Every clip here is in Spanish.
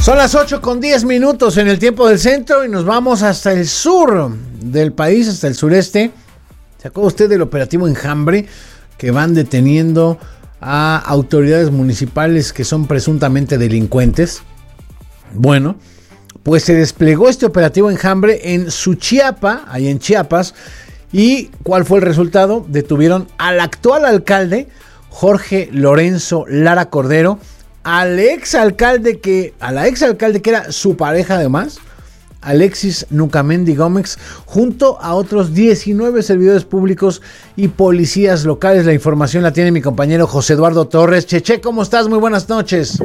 Son las 8:10 en el tiempo del centro y nos vamos hasta el sur del país, hasta el sureste. ¿Se acuerda usted del operativo Enjambre? Que van deteniendo a autoridades municipales que son presuntamente delincuentes. Bueno, pues se desplegó este operativo Enjambre en Suchiapa, ahí en Chiapas. ¿Y cuál fue el resultado? Detuvieron al actual alcalde, Jorge Lorenzo Lara Cordero, a la exalcalde que era su pareja además, Alexis Nucamendi Gómez, junto a otros 19 servidores públicos y policías locales. La información la tiene mi compañero José Eduardo Torres. Cheche, ¿cómo estás? Muy buenas noches.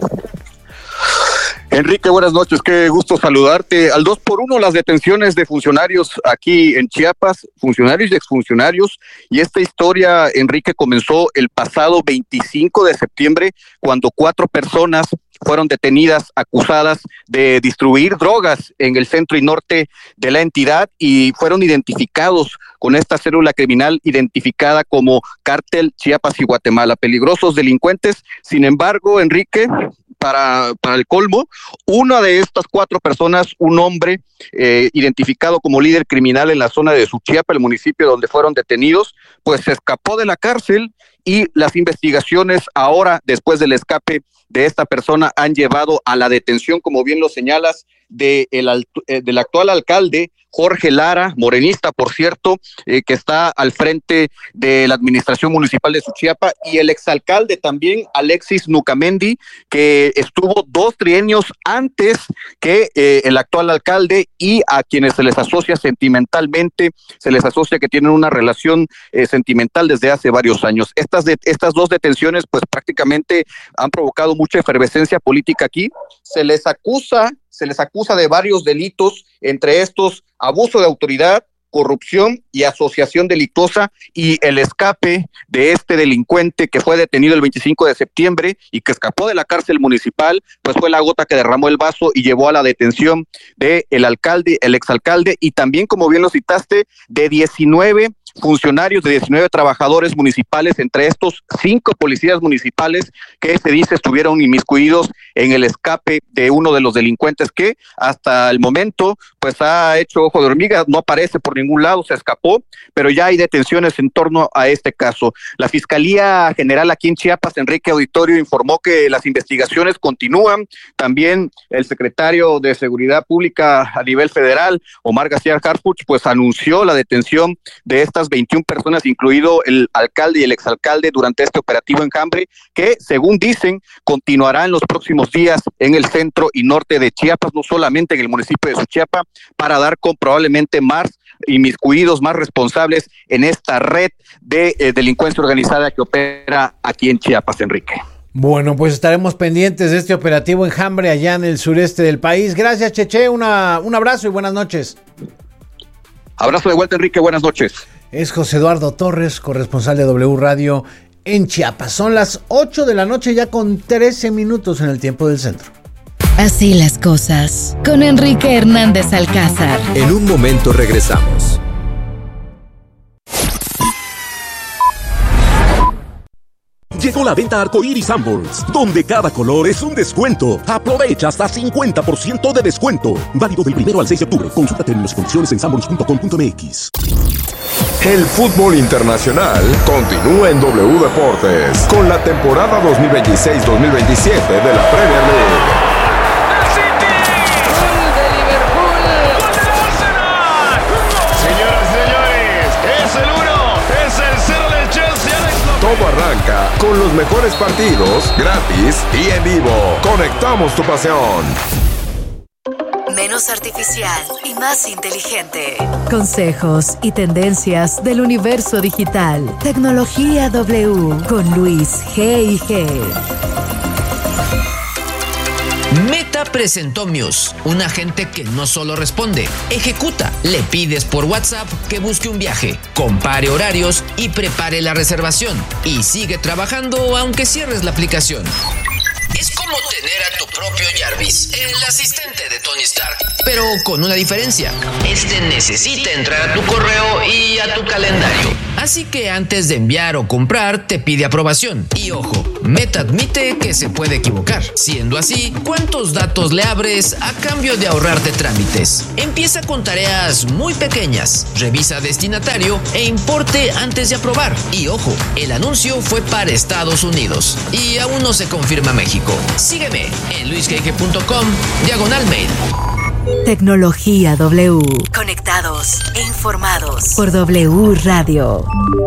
Enrique, buenas noches, qué gusto saludarte. Al 2x1 las detenciones de funcionarios aquí en Chiapas, funcionarios y exfuncionarios, y esta historia, Enrique, comenzó el pasado 25 de septiembre, cuando 4 personas fueron detenidas, acusadas de distribuir drogas en el centro y norte de la entidad y fueron identificados con esta célula criminal identificada como Cártel Chiapas y Guatemala. Peligrosos delincuentes. Sin embargo, Enrique, para el colmo, una de estas 4 personas, un hombre identificado como líder criminal en la zona de Suchiapa, el municipio donde fueron detenidos, pues se escapó de la cárcel y las investigaciones ahora, después del escape de esta persona, han llevado a la detención, como bien lo señalas, del actual alcalde, Jorge Lara, morenista, por cierto, que está al frente de la administración municipal de Suchiapa, y el exalcalde también, Alexis Nucamendi, que estuvo 2 trienios antes que el actual alcalde, y a quienes se les asocia sentimentalmente, se les asocia que tienen una relación sentimental desde hace varios años. Estas 2 detenciones pues prácticamente han provocado mucha efervescencia política aquí. Se les acusa de varios delitos, entre estos abuso de autoridad, corrupción y asociación delictuosa, y el escape de este delincuente que fue detenido el 25 de septiembre y que escapó de la cárcel municipal, pues fue la gota que derramó el vaso y llevó a la detención del alcalde, el exalcalde, y también, como bien lo citaste, de 19 funcionarios, de 19 trabajadores municipales, entre estos 5 policías municipales que se dice estuvieron inmiscuidos en el escape de uno de los delincuentes que hasta el momento pues ha hecho ojo de hormiga, no aparece por ningún lado, se escapó, pero ya hay detenciones en torno a este caso. La Fiscalía General aquí en Chiapas, Enrique Auditorio, informó que las investigaciones continúan. También el secretario de Seguridad Pública a nivel federal, Omar García Harfuch, pues anunció la detención de estas 21 personas, incluido el alcalde y el exalcalde, durante este operativo Enjambre, que según dicen continuará en los próximos días en el centro y norte de Chiapas, no solamente en el municipio de Suchiapa, para dar con probablemente más inmiscuidos, más responsables en esta red de delincuencia organizada que opera aquí en Chiapas, Enrique. Bueno, pues estaremos pendientes de este operativo Enjambre allá en el sureste del país. Gracias, Cheche, un abrazo y buenas noches. Abrazo de vuelta, Enrique, buenas noches. Es José Eduardo Torres, corresponsal de W Radio en Chiapas. Son las 8 de la noche ya con 13 minutos en el tiempo del centro. Así las cosas, con Enrique Hernández Alcázar. En un momento regresamos. Llegó la venta Arcoíris Sanborns, donde cada color es un descuento. Aprovecha hasta 50% de descuento. Válido del 1 al 6 de octubre. Consulta términos y condiciones en sanborns.com.mx. El fútbol internacional continúa en W Deportes con la temporada 2026-2027 de la Premier League. Todo arranca con los mejores partidos, gratis y en vivo. Conectamos tu pasión. Menos artificial y más inteligente. Consejos y tendencias del universo digital. Tecnología W con Luis G&G. Meta presentó Muse, un agente que no solo responde, ejecuta. Le pides por WhatsApp que busque un viaje, compare horarios y prepare la reservación. Y sigue trabajando aunque cierres la aplicación. Es como tener a tu propio Jarvis, el asistente de Tony Stark, pero con una diferencia. Este necesita entrar a tu correo y a tu calendario. Así que antes de enviar o comprar, te pide aprobación. Y ojo, Meta admite que se puede equivocar. Siendo así, ¿cuántos datos le abres a cambio de ahorrarte trámites? Empieza con tareas muy pequeñas. Revisa destinatario e importe antes de aprobar. Y ojo, el anuncio fue para Estados Unidos y aún no se confirma México. Sígueme en luisgeige.com/mail. Tecnología W. Conectados e informados por W Radio.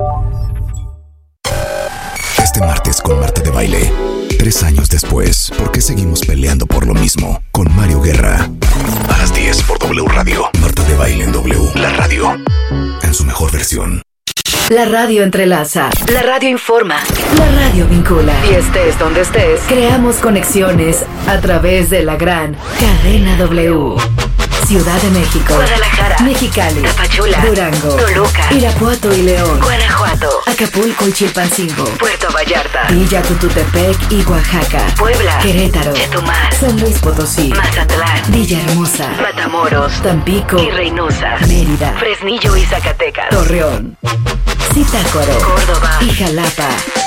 Este martes con Marta de Baile. 3 años después, ¿por qué seguimos peleando por lo mismo? Con Mario Guerra. A las 10 por W Radio. Marta de Baile en W. La radio. En su mejor versión. La radio entrelaza, la radio informa, la radio vincula. Y estés donde estés, creamos conexiones a través de la gran cadena W. Ciudad de México, Guadalajara, Mexicali, Tapachula, Durango, Toluca, Irapuato y León, Guanajuato, Acapulco y Chilpancingo, Puerto Vallarta, Villa Cututepec y Oaxaca, Puebla, Querétaro, Chetumal, San Luis Potosí, Mazatlán, Villahermosa, Matamoros, Tampico y Reynosa, Mérida, Fresnillo y Zacatecas, Torreón, Zitácuaro, Córdoba y Jalapa.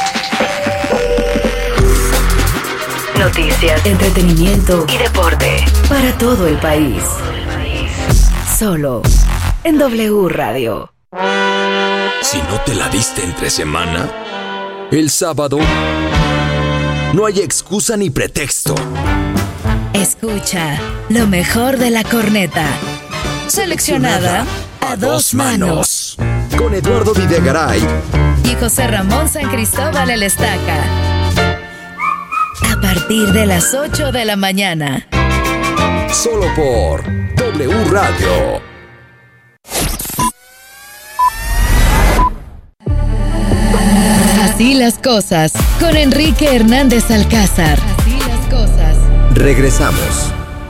Noticias, entretenimiento y deporte para todo el país. Solo en W Radio. Si no te la diste entre semana, el sábado no hay excusa ni pretexto. Escucha lo mejor de la corneta, seleccionada a 2 manos. Con Eduardo Videgaray Y José Ramón San Cristóbal el Estaca. A partir de las 8 de la mañana. Solo por W Radio. Así las cosas con Enrique Hernández Alcázar. Así las cosas. Regresamos.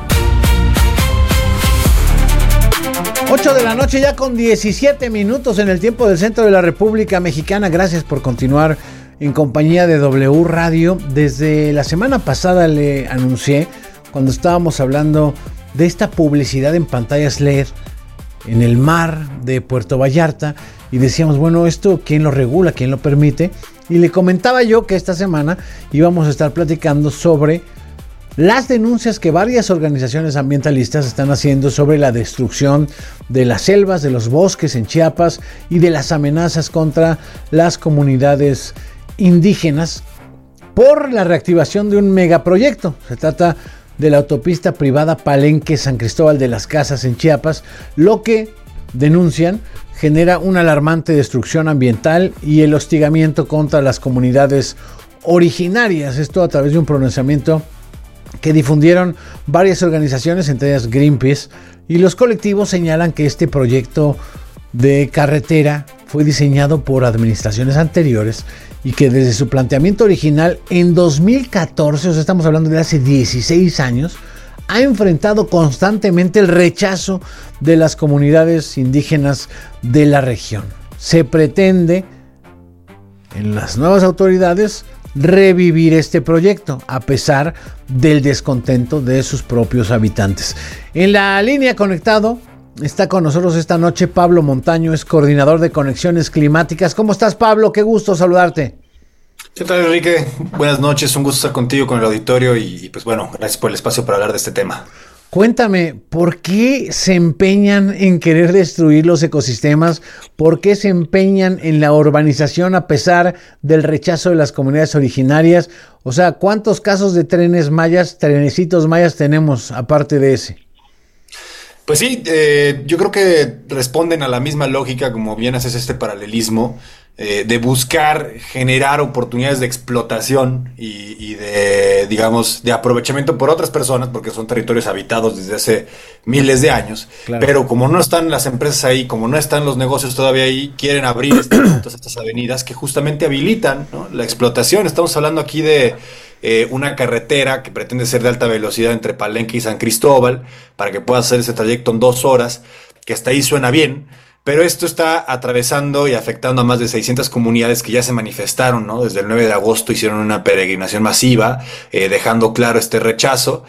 8 de la noche ya con 17 minutos en el tiempo del centro de la República Mexicana. Gracias por continuar en compañía de W Radio. Desde la semana pasada le anuncié, cuando estábamos hablando de esta publicidad en pantallas LED en el mar de Puerto Vallarta, y decíamos, bueno, esto ¿quién lo regula? ¿Quién lo permite? Y le comentaba yo que esta semana íbamos a estar platicando sobre las denuncias que varias organizaciones ambientalistas están haciendo sobre la destrucción de las selvas, de los bosques en Chiapas y de las amenazas contra las comunidades indígenas por la reactivación de un megaproyecto. Se trata de la autopista privada Palenque-San Cristóbal de las Casas en Chiapas, lo que denuncian genera una alarmante destrucción ambiental y el hostigamiento contra las comunidades originarias. Esto a través de un pronunciamiento que difundieron varias organizaciones, entre ellas Greenpeace, y los colectivos señalan que este proyecto de carretera fue diseñado por administraciones anteriores y que desde su planteamiento original en 2014, o sea, estamos hablando de hace 16 años, ha enfrentado constantemente el rechazo de las comunidades indígenas de la región. Se pretende en las nuevas autoridades revivir este proyecto a pesar del descontento de sus propios habitantes. En la línea conectado está con nosotros esta noche Pablo Montaño, es coordinador de Conexiones Climáticas. ¿Cómo estás, Pablo? Qué gusto saludarte. ¿Qué tal, Enrique? Buenas noches, un gusto estar contigo, con el auditorio y pues bueno, gracias por el espacio para hablar de este tema. Cuéntame, ¿por qué se empeñan en querer destruir los ecosistemas? ¿Por qué se empeñan en la urbanización a pesar del rechazo de las comunidades originarias? O sea, ¿cuántos casos de trenecitos mayas tenemos aparte de ese? Pues sí, yo creo que responden a la misma lógica, como bien haces este paralelismo, de buscar generar oportunidades de explotación y de, digamos, de aprovechamiento por otras personas, porque son territorios habitados desde hace miles de años. Claro. Pero como no están las empresas ahí, como no están los negocios todavía ahí, quieren abrir estas avenidas que justamente habilitan, ¿no?, la explotación. Estamos hablando aquí de una carretera que pretende ser de alta velocidad entre Palenque y San Cristóbal, para que puedas hacer ese trayecto en 2 horas, que hasta ahí suena bien. Pero esto está atravesando y afectando a más de 600 comunidades que ya se manifestaron, ¿no? Desde el 9 de agosto hicieron una peregrinación masiva, dejando claro este rechazo.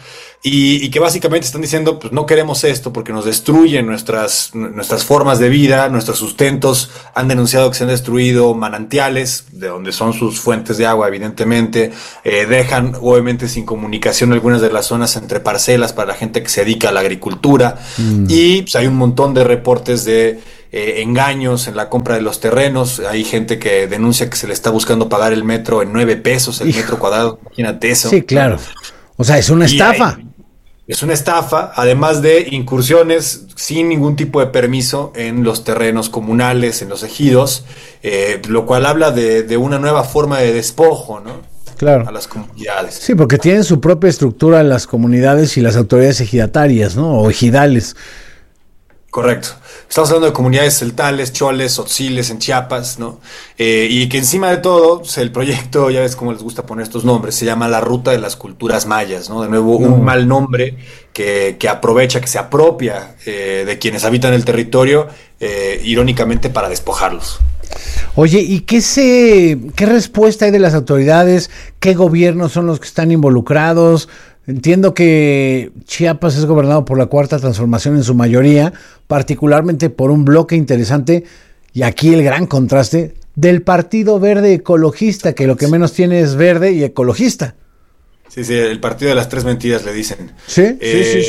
y que básicamente están diciendo, pues no queremos esto porque nos destruyen nuestras formas de vida, nuestros sustentos. Han denunciado que se han destruido manantiales, de donde son sus fuentes de agua, evidentemente. Dejan, obviamente, sin comunicación algunas de las zonas entre parcelas para la gente que se dedica a la agricultura. Y pues, hay un montón de reportes de engaños en la compra de los terrenos. Hay gente que denuncia que se le está buscando pagar el metro en 9 pesos el metro cuadrado. Imagínate eso. Sí, claro. O sea, es una estafa. Es una estafa, además de incursiones sin ningún tipo de permiso en los terrenos comunales, en los ejidos, lo cual habla de una nueva forma de despojo, ¿no? Claro. A las comunidades. Sí, porque tienen su propia estructura las comunidades y las autoridades ejidatarias, ¿no? O ejidales. Correcto. Estamos hablando de comunidades celtales, choles, tzotziles en Chiapas, ¿no? Y que encima de todo, el proyecto, ya ves cómo les gusta poner estos nombres, se llama la Ruta de las Culturas Mayas, ¿no? De nuevo, un mal nombre que aprovecha, que se apropia de quienes habitan el territorio, irónicamente para despojarlos. Oye, ¿y qué respuesta hay de las autoridades? ¿Qué gobiernos son los que están involucrados? Entiendo que Chiapas es gobernado por la Cuarta Transformación en su mayoría, particularmente por un bloque interesante, y aquí el gran contraste, del Partido Verde Ecologista, que lo que menos tiene es verde y ecologista. Sí, el partido de las 3 mentiras le dicen. Sí.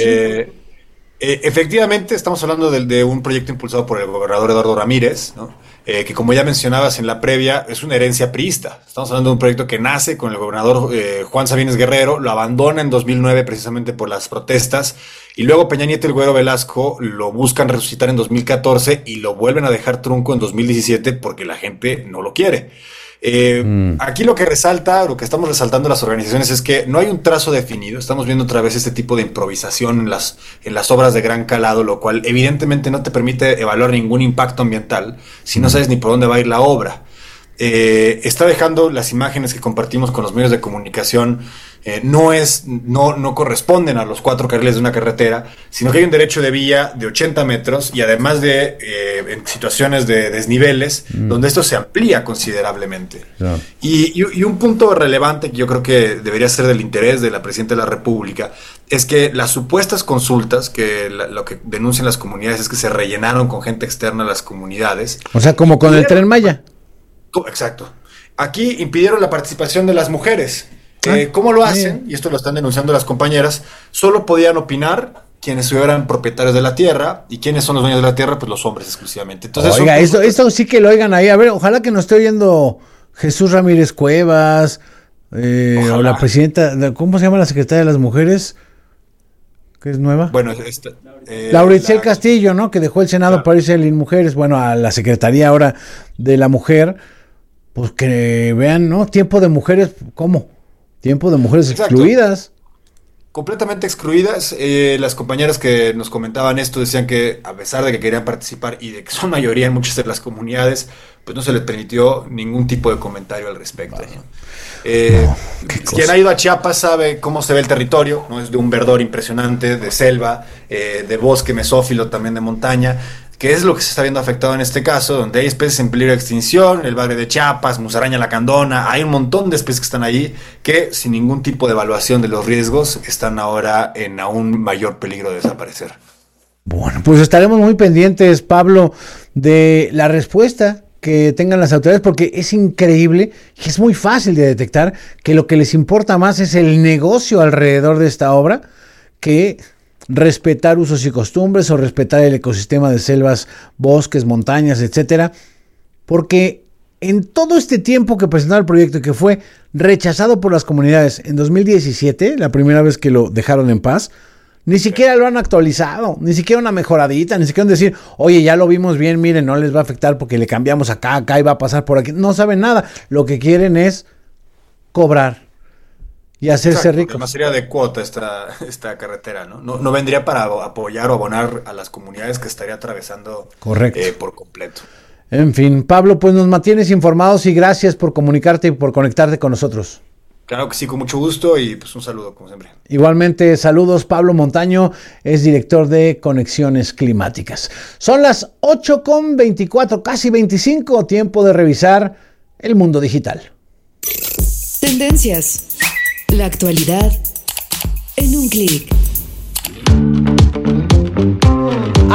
Efectivamente, estamos hablando de un proyecto impulsado por el gobernador Eduardo Ramírez, ¿no? Que como ya mencionabas en la previa, es una herencia priista. Estamos hablando de un proyecto que nace con el gobernador Juan Sabines Guerrero, lo abandona en 2009 precisamente por las protestas, y luego Peña Nieto y el Güero Velasco lo buscan resucitar en 2014 y lo vuelven a dejar trunco en 2017 porque la gente no lo quiere. Aquí lo que estamos resaltando las organizaciones es que no hay un trazo definido. Estamos viendo otra vez este tipo de improvisación en las obras de gran calado, lo cual evidentemente no te permite evaluar ningún impacto ambiental si no sabes ni por dónde va a ir la obra. Está dejando las imágenes que compartimos con los medios de comunicación, no corresponden a los 4 carriles de una carretera, sino que hay un derecho de vía de 80 metros y además de en situaciones de desniveles donde esto se amplía considerablemente. Yeah. Y un punto relevante que yo creo que debería ser del interés de la Presidenta de la República es que las supuestas consultas, que lo que denuncian las comunidades es que se rellenaron con gente externa a las comunidades. O sea, como con el Tren Maya. Exacto. Aquí impidieron la participación de las mujeres. ¿Cómo lo hacen? Y esto lo están denunciando las compañeras. Solo podían opinar quienes eran propietarios de la tierra. ¿Y quiénes son los dueños de la tierra? Pues los hombres exclusivamente. Entonces, oiga, esto sí que lo oigan ahí. A ver, ojalá que nos esté oyendo Jesús Ramírez Cuevas, o la presidenta, ¿cómo se llama la secretaria de las mujeres? ¿Que es nueva? Bueno, Laura Itzel Castillo, ¿no? Que dejó el Senado, claro, para irse a Mujeres, bueno, a la Secretaría ahora de la Mujer. Pues que vean, ¿no? Tiempo de mujeres, ¿cómo? Tiempo de mujeres excluidas. Completamente excluidas. Las compañeras que nos comentaban esto decían que a pesar de que querían participar y de que son mayoría en muchas de las comunidades, pues no se les permitió ningún tipo de comentario al respecto. Quien ha ido a Chiapas sabe cómo se ve el territorio, ¿no? Es de un verdor impresionante, de selva, de bosque mesófilo, también de montaña, que es lo que se está viendo afectado en este caso, donde hay especies en peligro de extinción, el bagre de Chiapas, musaraña lacandona, hay un montón de especies que están allí que sin ningún tipo de evaluación de los riesgos están ahora en aún mayor peligro de desaparecer. Bueno, pues estaremos muy pendientes, Pablo, de la respuesta que tengan las autoridades, porque es increíble y es muy fácil de detectar que lo que les importa más es el negocio alrededor de esta obra que respetar usos y costumbres o respetar el ecosistema de selvas, bosques, montañas, etcétera, porque en todo este tiempo que presentaron el proyecto y que fue rechazado por las comunidades en 2017, la primera vez que lo dejaron en paz, ni siquiera lo han actualizado, ni siquiera una mejoradita, ni siquiera decir, oye, ya lo vimos bien, miren, no les va a afectar porque le cambiamos acá y va a pasar por aquí. No saben nada, lo que quieren es cobrar y hacerse ricos. Además sería de cuota esta carretera, ¿no? No vendría para apoyar o abonar a las comunidades que estaría atravesando. Correcto. Por completo. En fin, Pablo, pues nos mantienes informados y gracias por comunicarte y por conectarte con nosotros. Claro que sí, con mucho gusto y pues un saludo como siempre. Igualmente, saludos. Pablo Montaño es director de Conexiones Climáticas. Son las 8:24, casi 25, tiempo de revisar el mundo digital. Tendencias. La actualidad en un clic.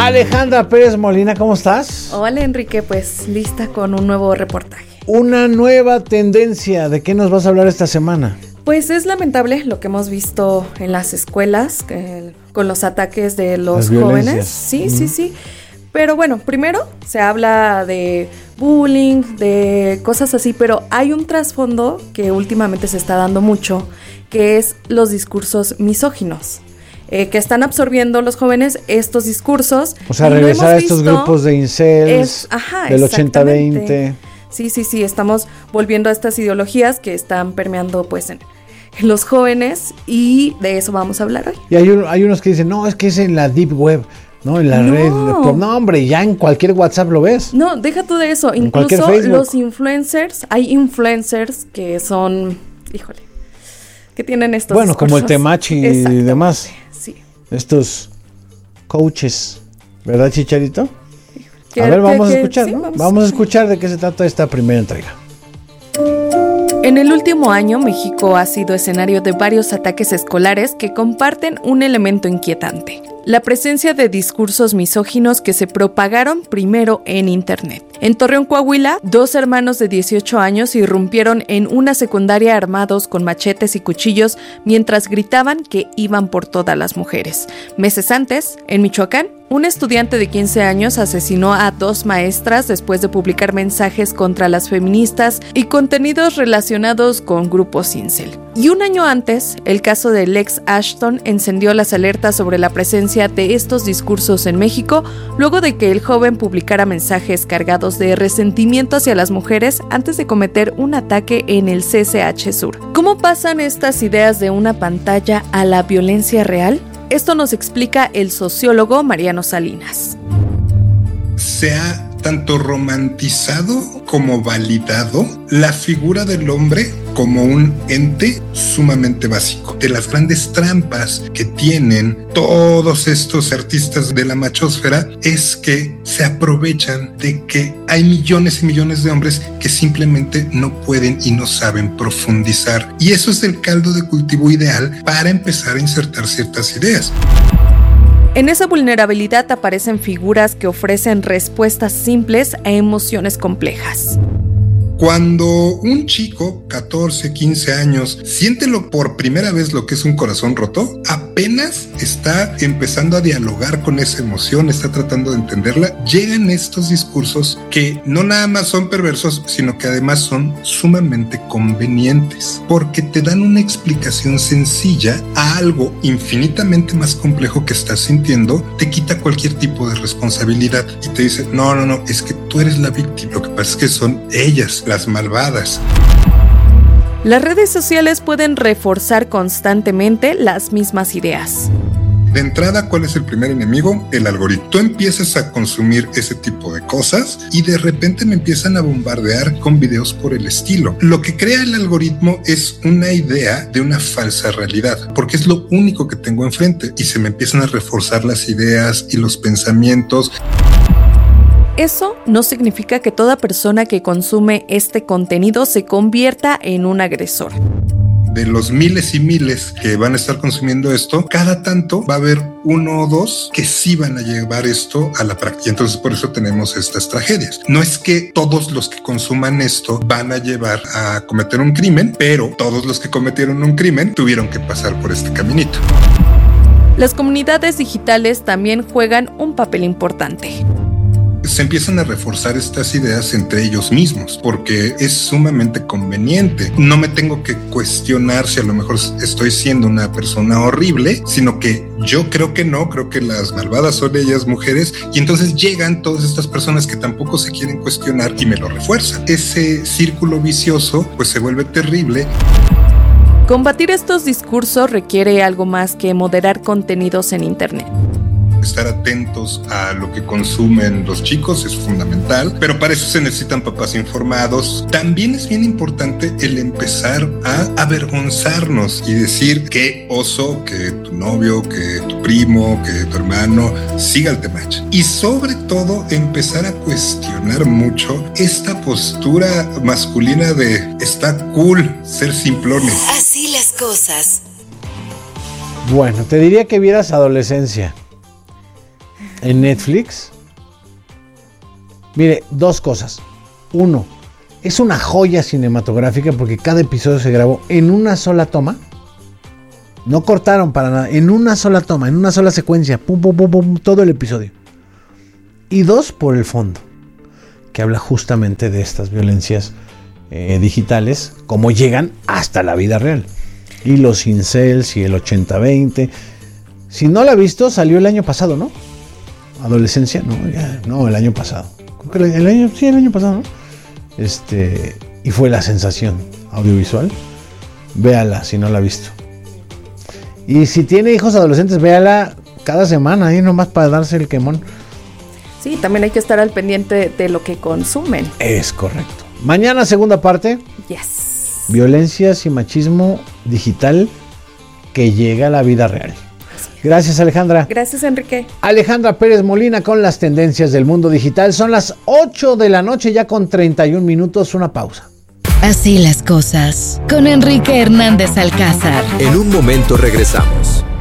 Alejandra Pérez Molina, ¿cómo estás? Hola Enrique, pues lista con un nuevo reportaje. Una nueva tendencia, ¿de qué nos vas a hablar esta semana? Pues es lamentable lo que hemos visto en las escuelas con los ataques de los jóvenes. Sí. Pero bueno, primero se habla de bullying, de cosas así, pero hay un trasfondo que últimamente se está dando mucho, que es los discursos misóginos. Que están absorbiendo los jóvenes estos discursos. O sea, regresar a estos grupos de incels del 80-20. Sí, estamos volviendo a estas ideologías que están permeando pues en los jóvenes, y de eso vamos a hablar hoy. Y hay unos que dicen, no, es que es en la deep web, ¿no? En la red. No, hombre, ya en cualquier WhatsApp lo ves. No, deja tú de eso. Incluso los influencers, hay influencers que son, que tienen estos discursos. Como el Temachi y demás. Sí. Estos coaches, ¿verdad, Chicharito? A ver, vamos a escuchar, ¿no? Vamos a escuchar de qué se trata esta primera entrega. En el último año, México ha sido escenario de varios ataques escolares que comparten un elemento inquietante: la presencia de discursos misóginos que se propagaron primero en Internet. En Torreón, Coahuila, 2 hermanos de 18 años irrumpieron en una secundaria armados con machetes y cuchillos mientras gritaban que iban por todas las mujeres. Meses antes, en Michoacán, un estudiante de 15 años asesinó a 2 maestras después de publicar mensajes contra las feministas y contenidos relacionados con grupos incel. Y un año antes, el caso de Lex Ashton encendió las alertas sobre la presencia de estos discursos en México, luego de que el joven publicara mensajes cargados de resentimiento hacia las mujeres antes de cometer un ataque en el CCH Sur. ¿Cómo pasan estas ideas de una pantalla a la violencia real? Esto nos explica el sociólogo Mariano Salinas. Se ha tanto romantizado como validado la figura del hombre como un ente sumamente básico. De las grandes trampas que tienen todos estos artistas de la machósfera es que se aprovechan de que hay millones y millones de hombres que simplemente no pueden y no saben profundizar. Y eso es el caldo de cultivo ideal para empezar a insertar ciertas ideas. En esa vulnerabilidad aparecen figuras que ofrecen respuestas simples a emociones complejas. Cuando un chico, 14, 15 años, siente por primera vez lo que es un corazón roto, apenas está empezando a dialogar con esa emoción, está tratando de entenderla, llegan estos discursos que no nada más son perversos, sino que además son sumamente convenientes, porque te dan una explicación sencilla a algo infinitamente más complejo que estás sintiendo, te quita cualquier tipo de responsabilidad y te dice, no, es que tú eres la víctima, lo que pasa es que son ellas las malvadas. Las redes sociales pueden reforzar constantemente las mismas ideas. De entrada, ¿cuál es el primer enemigo? El algoritmo. Tú empiezas a consumir ese tipo de cosas y de repente me empiezan a bombardear con videos por el estilo. Lo que crea el algoritmo es una idea de una falsa realidad, porque es lo único que tengo enfrente y se me empiezan a reforzar las ideas y los pensamientos. Eso no significa que toda persona que consume este contenido se convierta en un agresor. De los miles y miles que van a estar consumiendo esto, cada tanto va a haber 1 o 2 que sí van a llevar esto a la práctica. Entonces por eso tenemos estas tragedias. No es que todos los que consuman esto van a llevar a cometer un crimen, pero todos los que cometieron un crimen tuvieron que pasar por este caminito. Las comunidades digitales también juegan un papel importante. Se empiezan a reforzar estas ideas entre ellos mismos porque es sumamente conveniente. No me tengo que cuestionar si a lo mejor estoy siendo una persona horrible, sino que yo creo que no, creo que las malvadas son ellas mujeres, y entonces llegan todas estas personas que tampoco se quieren cuestionar y me lo refuerzan. Ese círculo vicioso pues se vuelve terrible. Combatir estos discursos requiere algo más que moderar contenidos en Internet. Estar atentos a lo que consumen los chicos es fundamental, pero para eso se necesitan papás informados. También es bien importante el empezar a avergonzarnos y decir qué oso que tu novio, que tu primo, que tu hermano siga el Temachi. Y sobre todo empezar a cuestionar mucho esta postura masculina de está cool ser simplones. Así las cosas. Bueno, te diría que vieras Adolescencia. en Netflix. Mire, 2 cosas. 1, es una joya cinematográfica porque cada episodio se grabó en una sola toma. No cortaron para nada, en una sola toma, en una sola secuencia, pum, pum, pum, pum, todo el episodio. Y 2, por el fondo, que habla justamente de estas violencias digitales, cómo llegan hasta la vida real. Y los incels y el 80-20. Si no la ha visto, salió el año pasado, ¿no? Adolescencia, no, el año pasado. Creo que el año pasado, ¿no? Y fue la sensación audiovisual. Véala si no la ha visto. Y si tiene hijos adolescentes, véala cada semana, ahí nomás para darse el quemón. Sí, también hay que estar al pendiente de lo que consumen. Es correcto. Mañana, segunda parte. Yes. Violencias y machismo digital que llega a la vida real. Gracias, Alejandra. Gracias, Enrique. Alejandra Pérez Molina con las tendencias del mundo digital. Son las 8 de la noche, ya con 31 minutos. Una pausa. Así las cosas, con Enrique Hernández Alcázar. En un momento regresamos.